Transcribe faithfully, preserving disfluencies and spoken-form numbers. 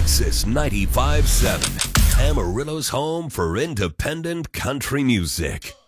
Texas ninety-five point seven, Amarillo's home for independent country music.